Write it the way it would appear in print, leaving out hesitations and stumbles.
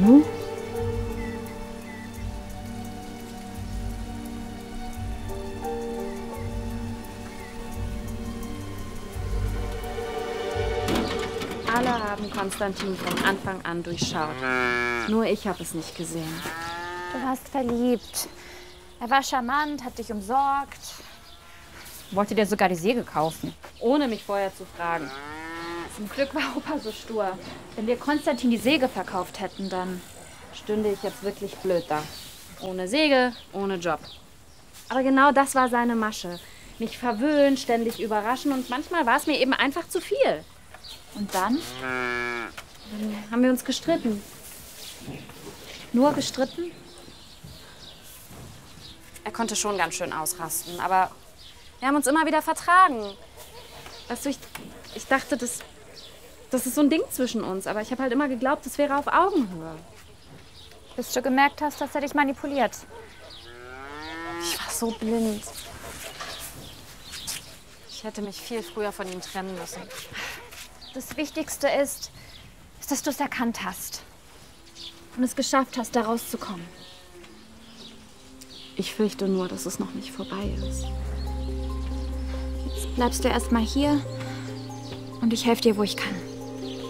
Nu? Alle haben Konstantin von Anfang an durchschaut. Nur ich habe es nicht gesehen. Du warst verliebt. Er war charmant, hat dich umsorgt. Wollte dir sogar die Säge kaufen. Ohne mich vorher zu fragen. Zum Glück war Opa so stur. Wenn wir Konstantin die Säge verkauft hätten, dann... Stünde ich jetzt wirklich blöd da. Ohne Säge, ohne Job. Aber genau das war seine Masche. Mich verwöhnen, ständig überraschen und manchmal war es mir eben einfach zu viel. Und dann? Dann haben wir uns gestritten. Nur gestritten? Er konnte schon ganz schön ausrasten, aber wir haben uns immer wieder vertragen. Weißt du, ich dachte, das ist so ein Ding zwischen uns, aber ich habe halt immer geglaubt, es wäre auf Augenhöhe. Bis du gemerkt hast, dass er dich manipuliert. Ich war so blind. Ich hätte mich viel früher von ihm trennen müssen. Das Wichtigste ist, dass du es erkannt hast. Und es geschafft hast, da rauszukommen. Ich fürchte nur, dass es noch nicht vorbei ist. Jetzt bleibst du erst mal hier und ich helfe dir, wo ich kann.